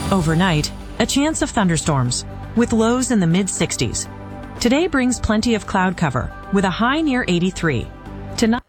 Overnight, a chance of thunderstorms, with lows in the mid-60s. Today brings plenty of cloud cover, with a high near 83. Tonight